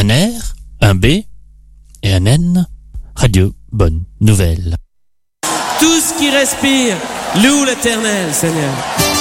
un R, un B et un N. Radio Bonne Nouvelle. Tout ce qui respire, loue l'Éternel, Seigneur.